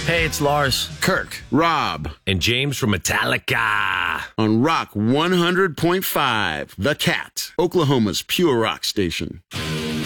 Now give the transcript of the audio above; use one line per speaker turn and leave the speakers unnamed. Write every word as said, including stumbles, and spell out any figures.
Hey, it's Lars,
Kirk, Rob,
and James from Metallica.
On Rock one hundred point five, The Cat, Oklahoma's pure rock station.